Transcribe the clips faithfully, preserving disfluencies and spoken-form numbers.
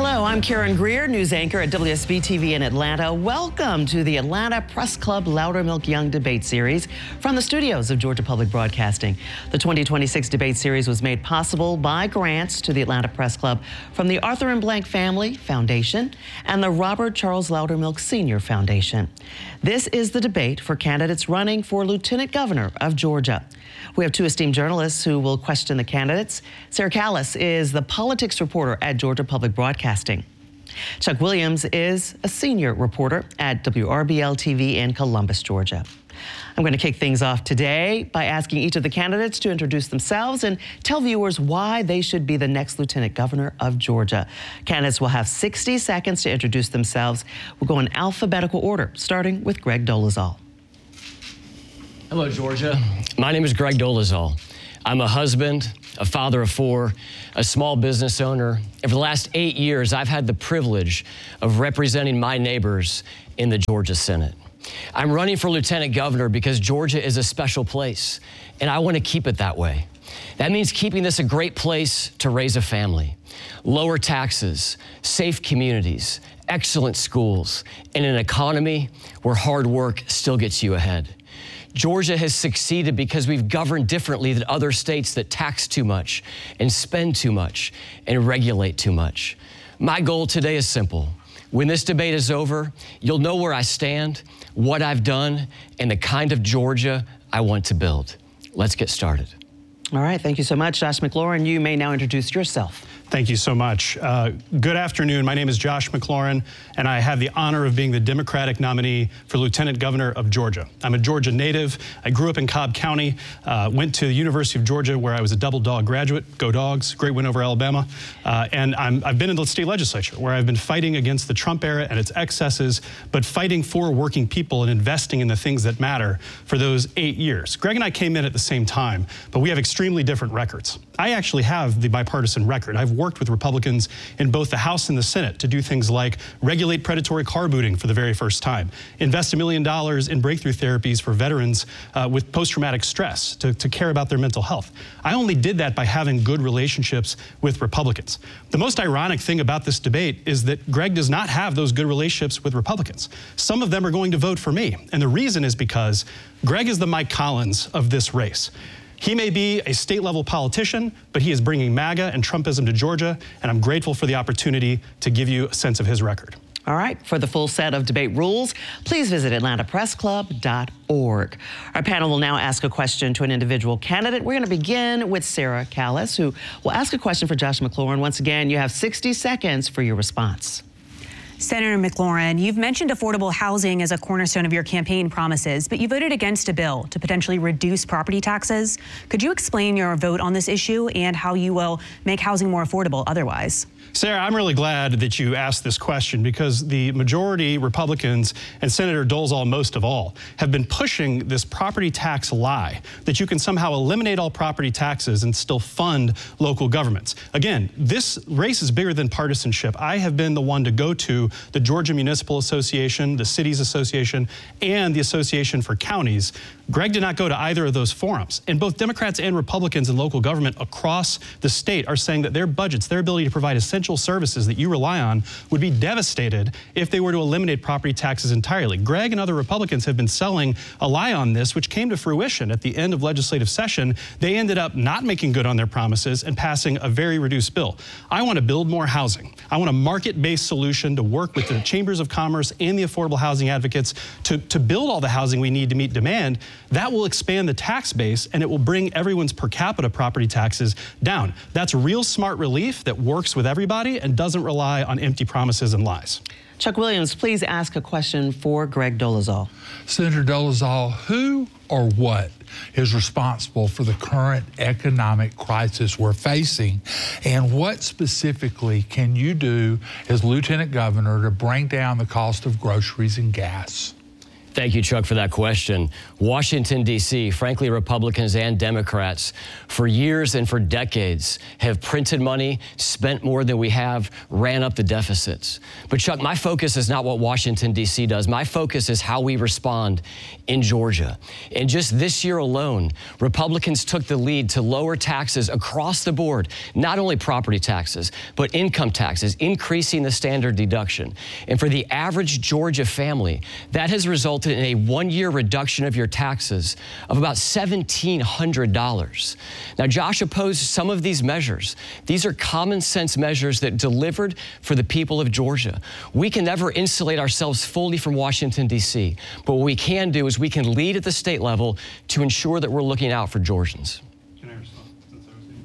Hello, I'm Karen Greer, news anchor at W S B T V in Atlanta. Welcome to the Atlanta Press Club Loudermilk Young Debate Series from the studios of Georgia Public Broadcasting. The twenty twenty-six debate series was made possible by grants to the Atlanta Press Club from the Arthur M. Blank Family Foundation and the Robert Charles Loudermilk Senior Foundation. This is the debate for candidates running for Lieutenant Governor of Georgia. We have two esteemed journalists who will question the candidates. Sarah Callis is the politics reporter at Georgia Public Broadcasting. Chuck Williams is a senior reporter at W R B L T V in Columbus, Georgia. I'm going to kick things off today by asking each of the candidates to introduce themselves and tell viewers why they should be the next Lieutenant Governor of Georgia. Candidates will have sixty seconds to introduce themselves. We'll go in alphabetical order, starting with Greg Dolezal. Hello, Georgia. My name is Greg Dolezal. I'm a husband, a father of four, a small business owner. And for the last eight years, I've had the privilege of representing my neighbors in the Georgia Senate. I'm running for Lieutenant Governor because Georgia is a special place, and I want to keep it that way. That means keeping this a great place to raise a family, lower taxes, safe communities, excellent schools, and an economy where hard work still gets you ahead. Georgia has succeeded because we've governed differently than other states that tax too much and spend too much and regulate too much. My goal today is simple. When this debate is over, you'll know where I stand, what I've done, and the kind of Georgia I want to build. Let's get started. All right, thank you so much. Josh McLaurin, you may now introduce yourself. Thank you so much. Uh, good afternoon. My name is Josh McLaurin, and I have the honor of being the Democratic nominee for Lieutenant Governor of Georgia. I'm a Georgia native. I grew up in Cobb County, uh, went to the University of Georgia where I was a double dog graduate. Go Dogs, great win over Alabama. Uh, and I'm, I've been in the state legislature where I've been fighting against the Trump era and its excesses, but fighting for working people and investing in the things that matter for those eight years. Greg and I came in at the same time, but we have extremely different records. I actually have the bipartisan record. I've worked with Republicans in both the House and the Senate to do things like regulate predatory car booting for the very first time, invest a million dollars in breakthrough therapies for veterans uh, with post-traumatic stress to, to care about their mental health. I only did that by having good relationships with Republicans. The most ironic thing about this debate is that Greg does not have those good relationships with Republicans. Some of them are going to vote for me, and the reason is because Greg is the Mike Collins of this race. He may be a state-level politician, but he is bringing MAGA and Trumpism to Georgia, and I'm grateful for the opportunity to give you a sense of his record. All right, for the full set of debate rules, please visit atlanta press club dot org. Our panel will now ask a question to an individual candidate. We're going to begin with Sarah Callis, who will ask a question for Josh McLaurin. Once again, you have sixty seconds for your response. Senator McLaurin, you've mentioned affordable housing as a cornerstone of your campaign promises, but you voted against a bill to potentially reduce property taxes. Could you explain your vote on this issue and how you will make housing more affordable otherwise? Sarah, I'm really glad that you asked this question because the majority Republicans and Senator Dolezal most of all have been pushing this property tax lie that you can somehow eliminate all property taxes and still fund local governments. Again, this race is bigger than partisanship. I have been the one to go to the Georgia Municipal Association, the Cities Association, and the Association for Counties. Greg did not go to either of those forums. And both Democrats and Republicans in local government across the state are saying that their budgets, their ability to provide essential services that you rely on would be devastated if they were to eliminate property taxes entirely. Greg and other Republicans have been selling a lie on this, which came to fruition at the end of legislative session. They ended up not making good on their promises and passing a very reduced bill. I want to build more housing. I want a market-based solution to work with the chambers of commerce and the affordable housing advocates to, to build all the housing we need to meet demand. That will expand the tax base and it will bring everyone's per capita property taxes down. That's real smart relief that works with everybody and doesn't rely on empty promises and lies. Chuck Williams, please ask a question for Greg Dolezal. Senator Dolezal, who or what is responsible for the current economic crisis we're facing, and what specifically can you do as Lieutenant Governor to bring down the cost of groceries and gas? Thank you, Chuck, for that question. Washington, D C, frankly, Republicans and Democrats, for years and for decades, have printed money, spent more than we have, ran up the deficits. But, Chuck, my focus is not what Washington, D C does. My focus is how we respond in Georgia. And just this year alone, Republicans took the lead to lower taxes across the board, not only property taxes, but income taxes, increasing the standard deduction. And for the average Georgia family, that has resulted in a one-year reduction of your taxes of about seventeen hundred dollars. Now, Josh opposed some of these measures. These are common sense measures that delivered for the people of Georgia. We can never insulate ourselves fully from Washington, D C, but what we can do is we can lead at the state level to ensure that we're looking out for Georgians. Can I respond?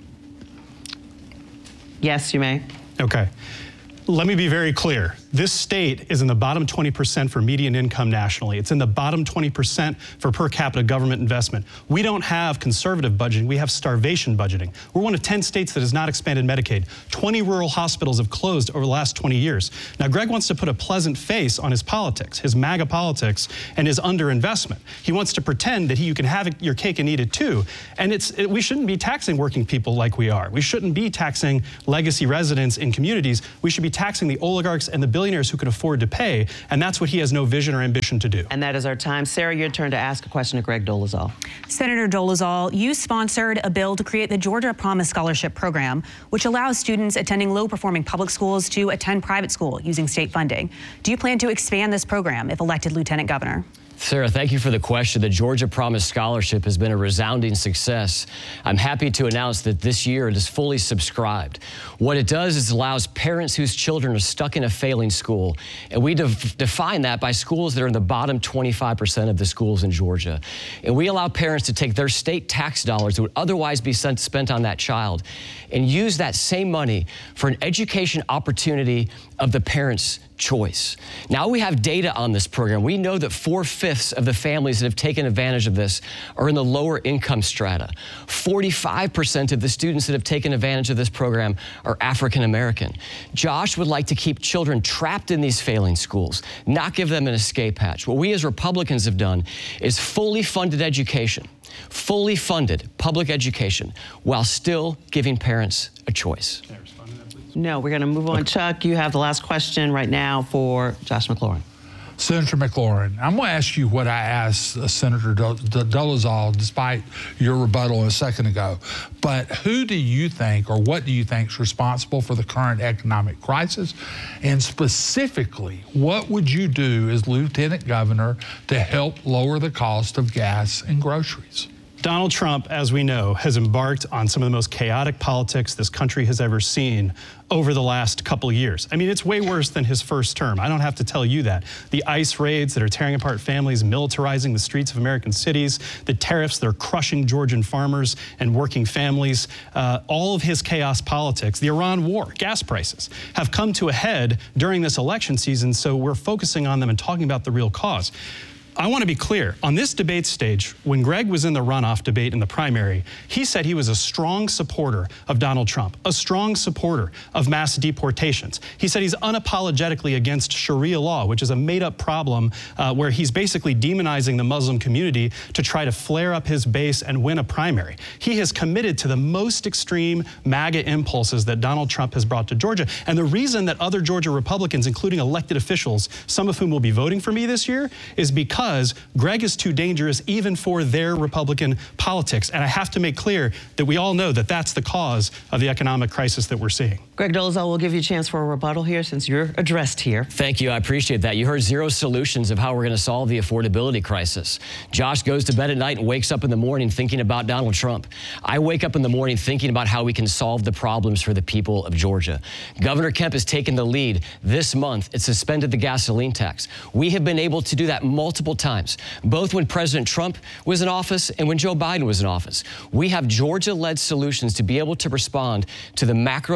Yes, you may. Okay. Let me be very clear. This state is in the bottom twenty percent for median income nationally. It's in the bottom twenty percent for per capita government investment. We don't have conservative budgeting. We have starvation budgeting. We're one of ten states that has not expanded Medicaid. twenty rural hospitals have closed over the last twenty years. Now, Greg wants to put a pleasant face on his politics, his MAGA politics, and his underinvestment. He wants to pretend that he, you can have your cake and eat it too. And it's it, we shouldn't be taxing working people like we are. We shouldn't be taxing legacy residents in communities. We should be taxing the oligarchs and the billionaires who can afford to pay, and that's what he has no vision or ambition to do. And that is our time. Sarah, your turn to ask a question to Greg Dolezal. Senator Dolezal, you sponsored a bill to create the Georgia Promise Scholarship Program, which allows students attending low-performing public schools to attend private school using state funding. Do you plan to expand this program if elected Lieutenant Governor? Sarah, thank you for the question. The Georgia Promise Scholarship has been a resounding success. I'm happy to announce that this year it is fully subscribed. What it does is allows parents whose children are stuck in a failing school, and we def define that by schools that are in the bottom twenty-five percent of the schools in Georgia. And we allow parents to take their state tax dollars that would otherwise be sent, spent on that child and use that same money for an education opportunity of the parents' choice. Now we have data on this program. We know that four-fifths of the families that have taken advantage of this are in the lower income strata. forty-five percent of the students that have taken advantage of this program are African American. Josh would like to keep children trapped in these failing schools, not give them an escape hatch. What we as Republicans have done is fully funded education, fully funded public education, while still giving parents a choice. No, we're going to move on. Okay. Chuck, you have the last question right now for Josh McLaurin. Senator McLaurin, I'm going to ask you what I asked uh, Senator Dolezal, despite your rebuttal a second ago. But who do you think, or what do you think is responsible for the current economic crisis? And specifically, what would you do as Lieutenant Governor to help lower the cost of gas and groceries? Donald Trump, as we know, has embarked on some of the most chaotic politics this country has ever seen over the last couple of years. I mean, it's way worse than his first term. I don't have to tell you that. The ICE raids that are tearing apart families, militarizing the streets of American cities, the tariffs that are crushing Georgian farmers and working families, uh, all of his chaos politics, the Iran war, gas prices, have come to a head during this election season, so we're focusing on them and talking about the real cause. I want to be clear. On this debate stage, when Greg was in the runoff debate in the primary, he said he was a strong supporter of Donald Trump, a strong supporter of mass deportations. He said he's unapologetically against Sharia law, which is a made-up problem uh, where he's basically demonizing the Muslim community to try to flare up his base and win a primary. He has committed to the most extreme MAGA impulses that Donald Trump has brought to Georgia. And the reason that other Georgia Republicans, including elected officials, some of whom will be voting for me this year, is because Because Greg is too dangerous even for their Republican politics. And I have to make clear that we all know that that's the cause of the economic crisis that we're seeing. Greg Dolezal, we'll give you a chance for a rebuttal here since you're addressed here. Thank you. I appreciate that. You heard zero solutions of how we're going to solve the affordability crisis. Josh goes to bed at night and wakes up in the morning thinking about Donald Trump. I wake up in the morning thinking about how we can solve the problems for the people of Georgia. Governor Kemp has taken the lead. This month, it suspended the gasoline tax. We have been able to do that multiple times, both when President Trump was in office and when Joe Biden was in office. We have Georgia-led solutions to be able to respond to the macro challenges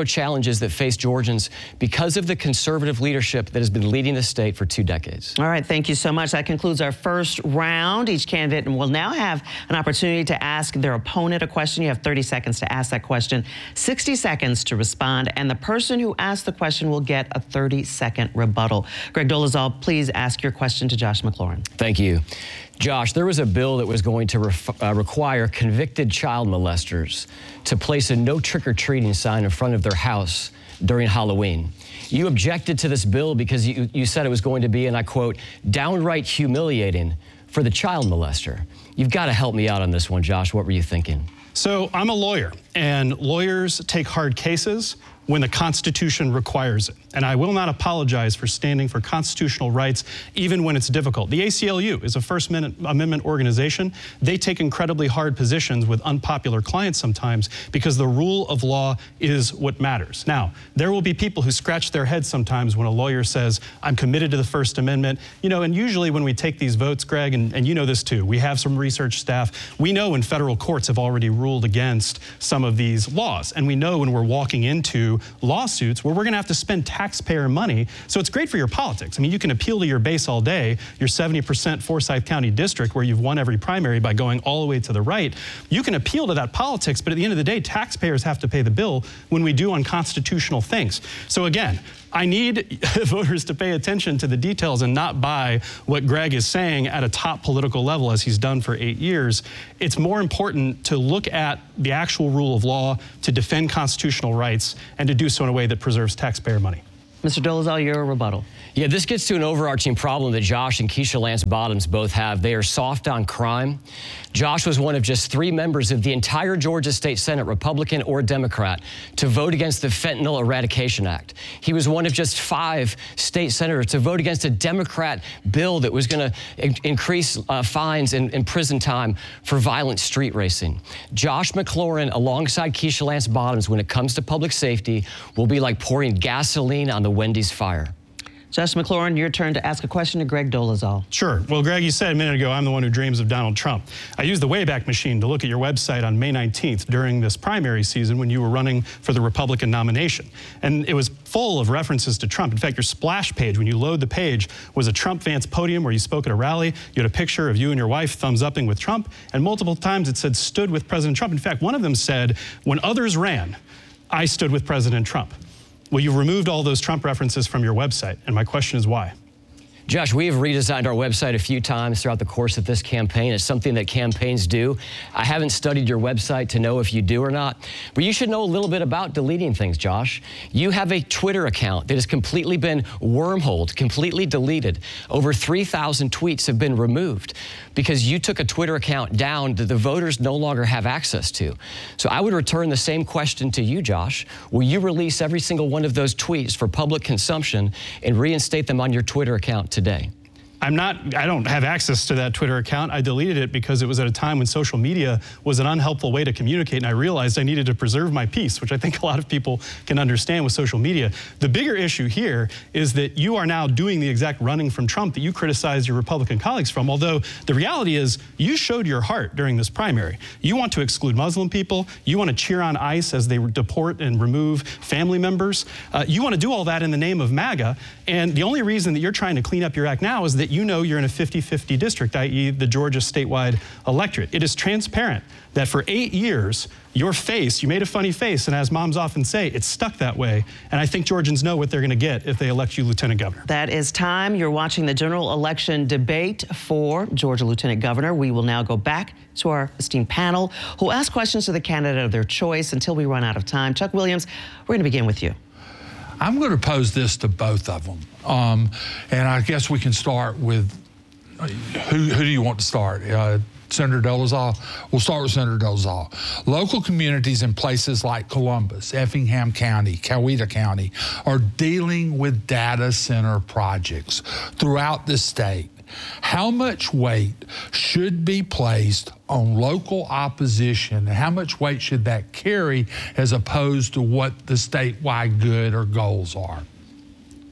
challenges that face Georgians because of the conservative leadership that has been leading the state for two decades. All right, thank you so much. That concludes our first round. Each candidate will now have an opportunity to ask their opponent a question. You have thirty seconds to ask that question, sixty seconds to respond, and the person who asked the question will get a thirty second rebuttal. Greg Dolezal, please ask your question to Josh McLaurin. Thank you. Josh, there was a bill that was going to ref, uh, require convicted child molesters to place a no trick-or-treating sign in front of their house during Halloween. You objected to this bill because you, you said it was going to be, and I quote, downright humiliating for the child molester. You've got to help me out on this one, Josh. What were you thinking? So I'm a lawyer, and lawyers take hard cases when the Constitution requires it. And I will not apologize for standing for constitutional rights, even when it's difficult. The A C L U is a First Amendment organization. They take incredibly hard positions with unpopular clients sometimes because the rule of law is what matters. Now, there will be people who scratch their heads sometimes when a lawyer says, I'm committed to the First Amendment. You know, and usually when we take these votes, Greg, and, and you know this too, we have some research staff. We know when federal courts have already ruled against some of these laws. And we know when we're walking into lawsuits where we're going to have to spend taxpayer money. So it's great for your politics. I mean, you can appeal to your base all day, your seventy percent Forsyth County district where you've won every primary by going all the way to the right. You can appeal to that politics, but at the end of the day, taxpayers have to pay the bill when we do unconstitutional things. So again, I need voters to pay attention to the details and not buy what Greg is saying at a top political level as he's done for eight years. It's more important to look at the actual rule of law, to defend constitutional rights, and to do so in a way that preserves taxpayer money. Mister Dolezal, your rebuttal. Yeah, this gets to an overarching problem that Josh and Keisha Lance Bottoms both have. They are soft on crime. Josh was one of just three members of the entire Georgia State Senate, Republican or Democrat, to vote against the Fentanyl Eradication Act. He was one of just five state senators to vote against a Democrat bill that was going to increase uh, fines and, and prison time for violent street racing. Josh McLaurin, alongside Keisha Lance Bottoms, when it comes to public safety, will be like pouring gasoline on the Wendy's fire. Josh McLaurin, your turn to ask a question to Greg Dolezal. Sure. Well, Greg, you said a minute ago, I'm the one who dreams of Donald Trump. I used the Wayback Machine to look at your website on May nineteenth during this primary season when you were running for the Republican nomination. And it was full of references to Trump. In fact, your splash page, when you load the page, was a Trump-Vance podium where you spoke at a rally. You had a picture of you and your wife thumbs-upping with Trump. And multiple times it said, stood with President Trump. In fact, one of them said, when others ran, I stood with President Trump. Well, you've removed all those Trump references from your website, and my question is why? Josh, we have redesigned our website a few times throughout the course of this campaign. It's something that campaigns do. I haven't studied your website to know if you do or not, but you should know a little bit about deleting things, Josh. You have a Twitter account that has completely been wormholed, completely deleted. Over three thousand tweets have been removed because you took a Twitter account down that the voters no longer have access to. So I would return the same question to you, Josh. Will you release every single one of those tweets for public consumption and reinstate them on your Twitter account today? I'm not, I don't have access to that Twitter account. I deleted it because it was at a time when social media was an unhelpful way to communicate, and I realized I needed to preserve my peace, which I think a lot of people can understand with social media. The bigger issue here is that you are now doing the exact running from Trump that you criticized your Republican colleagues from, although the reality is you showed your heart during this primary. You want to exclude Muslim people. You want to cheer on ICE as they deport and remove family members. Uh, you want to do all that in the name of MAGA, and the only reason that you're trying to clean up your act now is that you know you're in a fifty fifty district, that is the Georgia statewide electorate. It is transparent that for eight years, your face, you made a funny face, and as moms often say, it's stuck that way. And I think Georgians know what they're going to get if they elect you lieutenant governor. That is time. You're watching the general election debate for Georgia lieutenant governor. We will now go back to our esteemed panel who will ask questions to the candidate of their choice until we run out of time. Chuck Williams, we're going to begin with you. I'm going to pose this to both of them. Um, and I guess we can start with, who, who do you want to start? Uh, Senator Dolezal? We'll start with Senator Dolezal. Local communities in places like Columbus, Effingham County, Coweta County are dealing with data center projects throughout the state. How much weight should be placed on local opposition, and how much weight should that carry as opposed to what the statewide good or goals are?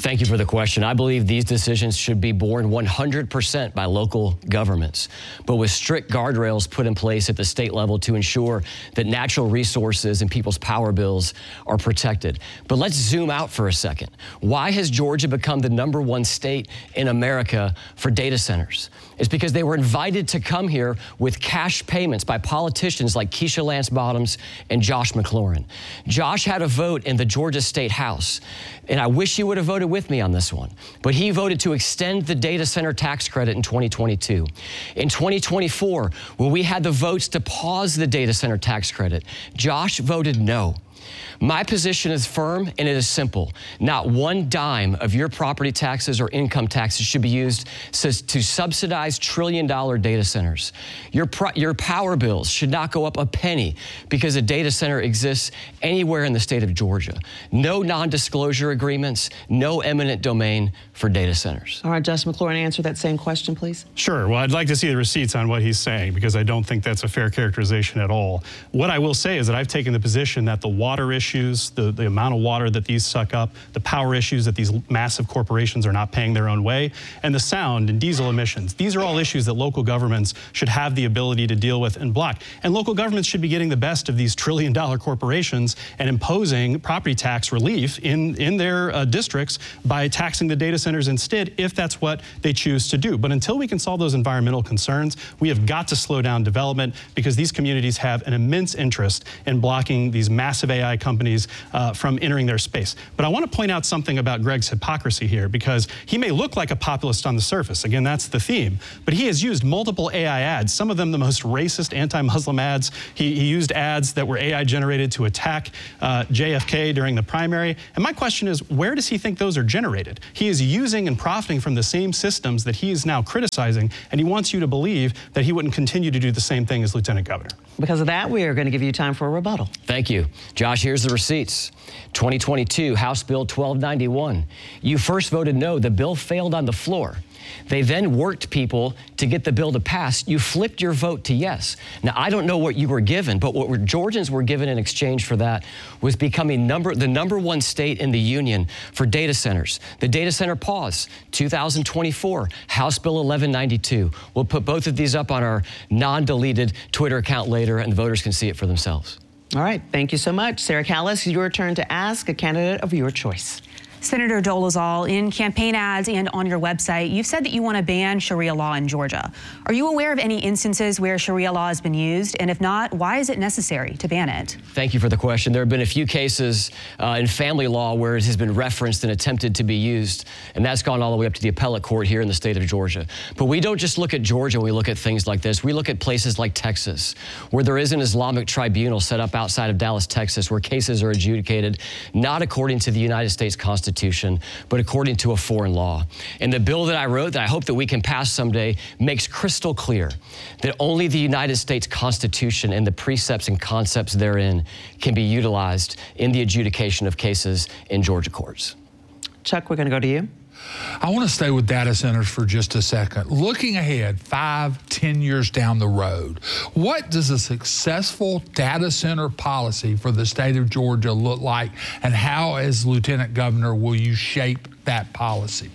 Thank you for the question. I believe these decisions should be borne one hundred percent by local governments, but with strict guardrails put in place at the state level to ensure that natural resources and people's power bills are protected. But let's zoom out for a second. Why has Georgia become the number one state in America for data centers? It's because they were invited to come here with cash payments by politicians like Keisha Lance Bottoms and Josh McLaurin. Josh had a vote in the Georgia State House, and I wish he would have voted with me on this one, but he voted to extend the data center tax credit in twenty twenty-two. In twenty twenty-four, when we had the votes to pause the data center tax credit, Josh voted no. My position is firm and it is simple. Not one dime of your property taxes or income taxes should be used to subsidize trillion dollar data centers. Your, pro your power bills should not go up a penny because a data center exists anywhere in the state of Georgia. No non-disclosure agreements, no eminent domain for data centers. All right, Josh McLaurin, answer that same question, please. Sure. Well, I'd like to see the receipts on what he's saying because I don't think that's a fair characterization at all. What I will say is that I've taken the position that the water issues, the, the amount of water that these suck up, the power issues that these massive corporations are not paying their own way, and the sound and diesel emissions. These are all issues that local governments should have the ability to deal with and block. And local governments should be getting the best of these trillion dollar corporations and imposing property tax relief in, in their uh, districts by taxing the data centers instead, if that's what they choose to do. But until we can solve those environmental concerns, we have got to slow down development because these communities have an immense interest in blocking these massive A I companies uh, from entering their space. But I want to point out something about Greg's hypocrisy here, because he may look like a populist on the surface. Again, that's the theme. But he has used multiple A I ads, some of them the most racist anti-Muslim ads. He, he used ads that were A I generated to attack uh, J F K during the primary. And my question is, where does he think those are generated? He is using and profiting from the same systems that he is now criticizing, and he wants you to believe that he wouldn't continue to do the same thing as Lieutenant Governor. Because of that, we are going to give you time for a rebuttal. Thank you. Josh, here's the receipts. twenty twenty-two, House Bill twelve ninety-one. You first voted no. The bill failed on the floor. They then worked people to get the bill to pass. You flipped your vote to yes. Now, I don't know what you were given, but what Georgians were given in exchange for that was becoming number, the number one state in the union for data centers. The data center pause, two thousand twenty-four, House Bill eleven ninety-two. We'll put both of these up on our non-deleted Twitter account later, and the voters can see it for themselves. All right, thank you so much. Sarah Callis, your turn to ask a candidate of your choice. Senator Dolezal, in campaign ads and on your website, you've said that you want to ban Sharia law in Georgia. Are you aware of any instances where Sharia law has been used? And if not, why is it necessary to ban it? Thank you for the question. There have been a few cases uh, in family law where it has been referenced and attempted to be used, and that's gone all the way up to the appellate court here in the state of Georgia. But we don't just look at Georgia when we look at things like this. We look at places like Texas, where there is an Islamic tribunal set up outside of Dallas, Texas, where cases are adjudicated not according to the United States Constitution, but according to a foreign law. And the bill that I wrote, that I hope that we can pass someday, makes crystal clear that only the United States Constitution and the precepts and concepts therein can be utilized in the adjudication of cases in Georgia courts. Chuck, we're going to go to you. I want to stay with data centers for just a second. Looking ahead, five, ten years down the road, what does a successful data center policy for the state of Georgia look like, and how, as Lieutenant Governor, will you shape that policy?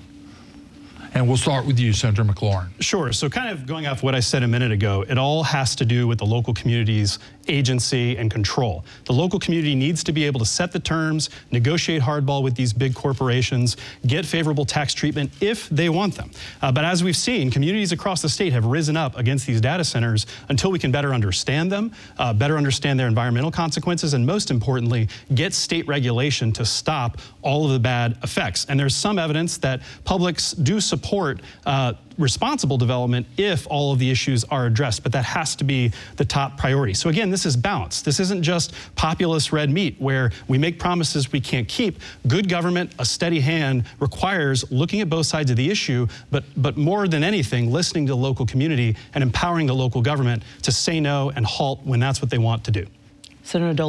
And we'll start with you, Senator McLaurin. Sure. So kind of going off what I said a minute ago, it all has to do with the local community's agency and control. The local community needs to be able to set the terms, negotiate hardball with these big corporations, get favorable tax treatment if they want them. Uh, but as we've seen, communities across the state have risen up against these data centers until we can better understand them, uh, better understand their environmental consequences, and most importantly, get state regulation to stop all of the bad effects. And there's some evidence that publics do support uh, responsible development if all of the issues are addressed, but that has to be the top priority. So again, this is balance. This isn't just populist red meat where we make promises we can't keep. Good government, a steady hand, requires looking at both sides of the issue, but, but more than anything, listening to the local community and empowering the local government to say no and halt when that's what they want to do. Senator Dolezal.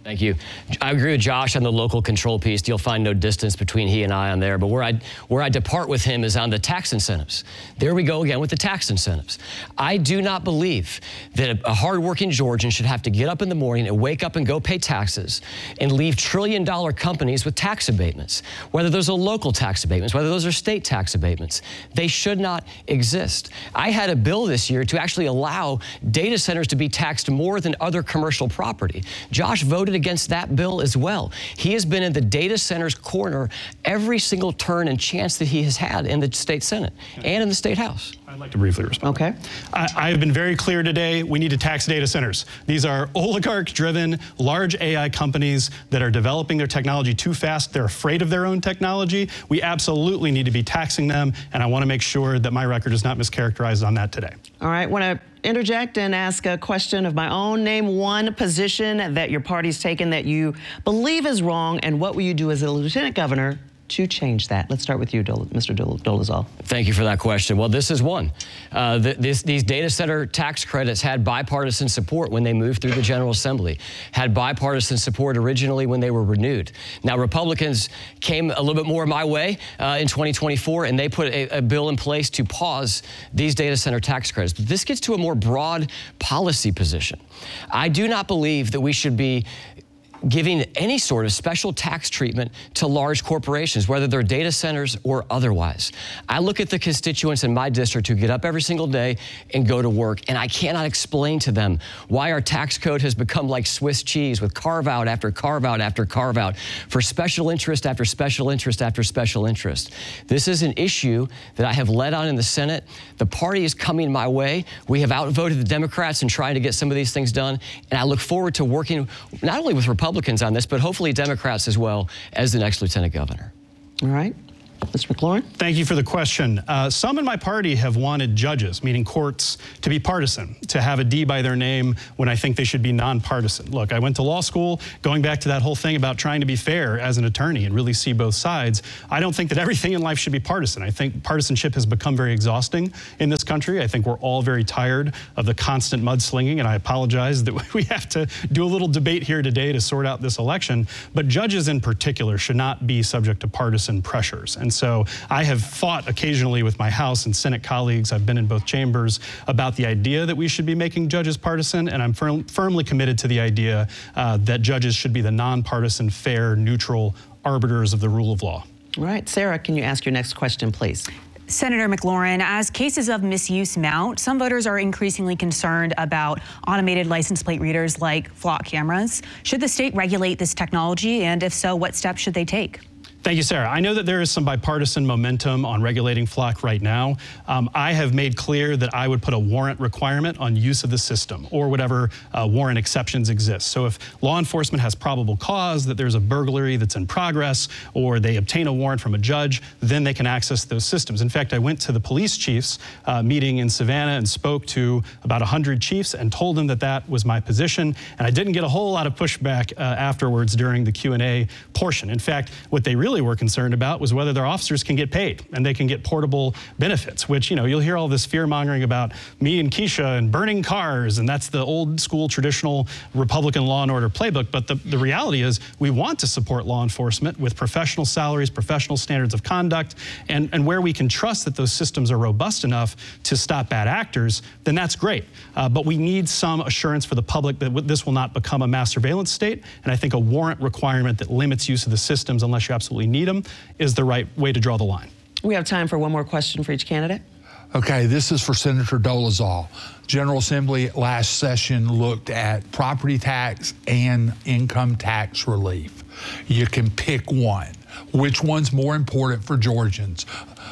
Thank you. I agree with Josh on the local control piece. You'll find no distance between he and I on there. But where I where I depart with him is on the tax incentives. There we go again with the tax incentives. I do not believe that a hardworking Georgian should have to get up in the morning and wake up and go pay taxes and leave trillion dollar companies with tax abatements. Whether those are local tax abatements, whether those are state tax abatements, they should not exist. I had a bill this year to actually allow data centers to be taxed more than other commercial property. Josh voted against that bill as well. He has been in the data center's corner every single turn and chance that he has had in the state Senate and in the state House. I'd like to briefly respond. Okay. I, I have been very clear today, we need to tax data centers. These are oligarch-driven, large A I companies that are developing their technology too fast. They're afraid of their own technology. We absolutely need to be taxing them, and I want to make sure that my record is not mischaracterized on that today. All right. Want to interject and ask a question of my own. Name one position that your party's taken that you believe is wrong, and what will you do as a lieutenant governor to change that? Let's start with you, Mister Dolezal. Thank you for that question. Well, this is one. Uh, th this, these data center tax credits had bipartisan support when they moved through the General Assembly, had bipartisan support originally when they were renewed. Now, Republicans came a little bit more my way uh, in twenty twenty-four, and they put a, a bill in place to pause these data center tax credits. But this gets to a more broad policy position. I do not believe that we should be giving any sort of special tax treatment to large corporations, whether they're data centers or otherwise. I look at the constituents in my district who get up every single day and go to work, and I cannot explain to them why our tax code has become like Swiss cheese with carve-out after carve-out after carve-out for special interest after special interest after special interest. This is an issue that I have led on in the Senate. The party is coming my way. We have outvoted the Democrats in trying to get some of these things done, and I look forward to working not only with Republicans on this, but hopefully Democrats as well as the next lieutenant governor. All right. Mister McLaurin? Thank you for the question. Uh, some in my party have wanted judges, meaning courts, to be partisan, to have a D by their name when I think they should be nonpartisan. Look, I went to law school, going back to that whole thing about trying to be fair as an attorney and really see both sides. I don't think that everything in life should be partisan. I think partisanship has become very exhausting in this country. I think we're all very tired of the constant mudslinging, and I apologize that we have to do a little debate here today to sort out this election. But judges in particular should not be subject to partisan pressures. And so I have fought occasionally with my House and Senate colleagues, I've been in both chambers, about the idea that we should be making judges partisan, and I'm firm, firmly committed to the idea uh, that judges should be the nonpartisan, fair, neutral arbiters of the rule of law. All right, Sarah, can you ask your next question, please? Senator McLaurin, as cases of misuse mount, some voters are increasingly concerned about automated license plate readers like flock cameras. Should the state regulate this technology, and if so, what steps should they take? Thank you, Sarah. I know that there is some bipartisan momentum on regulating flock right now. Um, I have made clear that I would put a warrant requirement on use of the system or whatever uh, warrant exceptions exist. So if law enforcement has probable cause that there's a burglary that's in progress or they obtain a warrant from a judge, then they can access those systems. In fact, I went to the police chiefs uh, meeting in Savannah and spoke to about one hundred chiefs and told them that that was my position. And I didn't get a whole lot of pushback uh, afterwards during the Q and A portion. In fact, what they really were concerned about was whether their officers can get paid and they can get portable benefits, which, you know, you'll hear all this fear mongering about me and Keisha and burning cars, and that's the old school traditional Republican law and order playbook. But the, the reality is we want to support law enforcement with professional salaries, professional standards of conduct, and, and where we can trust that those systems are robust enough to stop bad actors, then that's great. Uh, but we need some assurance for the public that this will not become a mass surveillance state, and I think a warrant requirement that limits use of the systems unless you absolutely need them is the right way to draw the line. We have time for one more question for each candidate. Okay, this is for Senator Dolezal. General Assembly last session looked at property tax and income tax relief. You can pick one. Which one's more important for Georgians?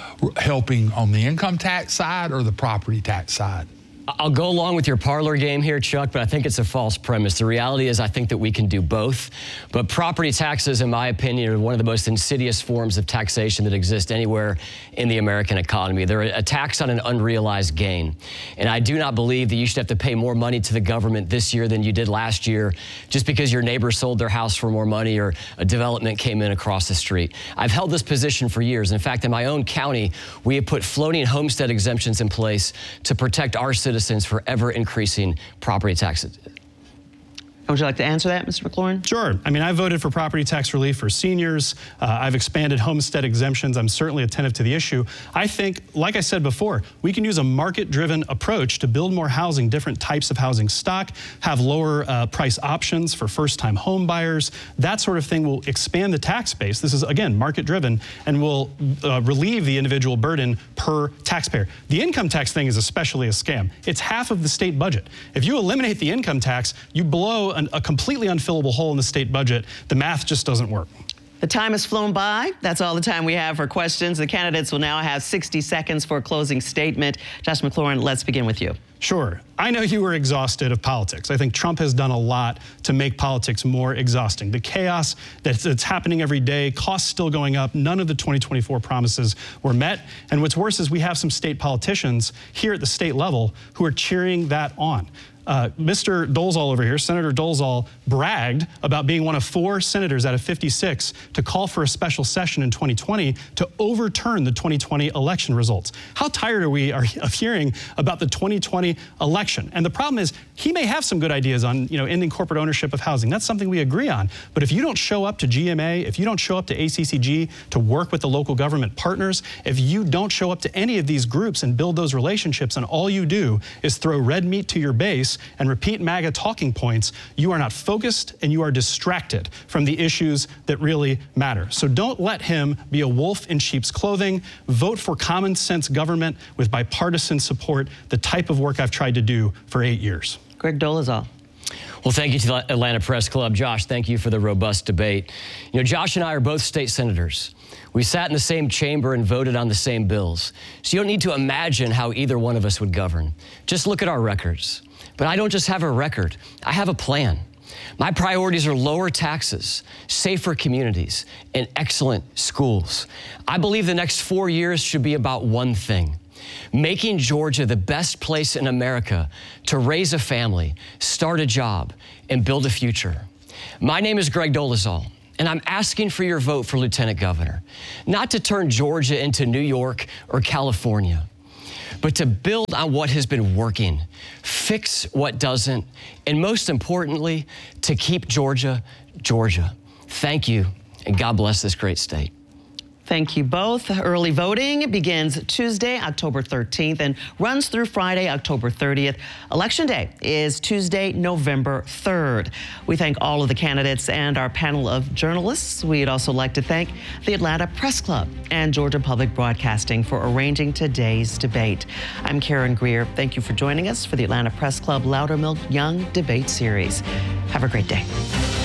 Helping on the income tax side or the property tax side? I'll go along with your parlor game here, Chuck, but I think it's a false premise. The reality is I think that we can do both. But property taxes, in my opinion, are one of the most insidious forms of taxation that exist anywhere in the American economy. They're a tax on an unrealized gain. And I do not believe that you should have to pay more money to the government this year than you did last year just because your neighbor sold their house for more money or a development came in across the street. I've held this position for years. In fact, in my own county, we have put floating homestead exemptions in place to protect our citizens for ever increasing property taxes. Would you like to answer that, Mister McLaurin? Sure. I mean, I voted for property tax relief for seniors. Uh, I've expanded homestead exemptions. I'm certainly attentive to the issue. I think, like I said before, we can use a market-driven approach to build more housing, different types of housing stock, have lower uh, price options for first-time home buyers. That sort of thing will expand the tax base. This is, again, market-driven and will uh, relieve the individual burden per taxpayer. The income tax thing is especially a scam. It's half of the state budget. If you eliminate the income tax, you blow an, a completely unfillable hole in the state budget. The math just doesn't work. The time has flown by. That's all the time we have for questions. The candidates will now have sixty seconds for a closing statement. Josh McLaurin, let's begin with you. Sure. I know you were exhausted of politics. I think Trump has done a lot to make politics more exhausting. The chaos that's, that's happening every day, costs still going up, none of the twenty twenty-four promises were met. And what's worse is we have some state politicians here at the state level who are cheering that on. Uh, Mister Dolezal over here, Senator Dolezal, bragged about being one of four senators out of fifty-six to call for a special session in twenty twenty to overturn the twenty twenty election results. How tired are we of hearing about the twenty twenty election? And the problem is, he may have some good ideas on, you know, ending corporate ownership of housing. That's something we agree on. But if you don't show up to G M A, if you don't show up to A C C G to work with the local government partners, if you don't show up to any of these groups and build those relationships, and all you do is throw red meat to your base and repeat MAGA talking points, you are not focused and you are distracted from the issues that really matter. So don't let him be a wolf in sheep's clothing. Vote for common sense government with bipartisan support, the type of work I've tried to do for eight years. Greg Dolezal. Well, thank you to the Atlanta Press Club. Josh, thank you for the robust debate. You know, Josh and I are both state senators. We sat in the same chamber and voted on the same bills. So you don't need to imagine how either one of us would govern. Just look at our records. But I don't just have a record, I have a plan. My priorities are lower taxes, safer communities, and excellent schools. I believe the next four years should be about one thing: making Georgia the best place in America to raise a family, start a job, and build a future. My name is Greg Dolezal, and I'm asking for your vote for Lieutenant Governor, not to turn Georgia into New York or California, but to build on what has been working, fix what doesn't, and most importantly, to keep Georgia, Georgia. Thank you, and God bless this great state. Thank you both. Early voting begins Tuesday, October thirteenth, and runs through Friday, October thirtieth. Election Day is Tuesday, November third. We thank all of the candidates and our panel of journalists. We'd also like to thank the Atlanta Press Club and Georgia Public Broadcasting for arranging today's debate. I'm Karen Greer. Thank you for joining us for the Atlanta Press Club Loudermilk Young Debate Series. Have a great day.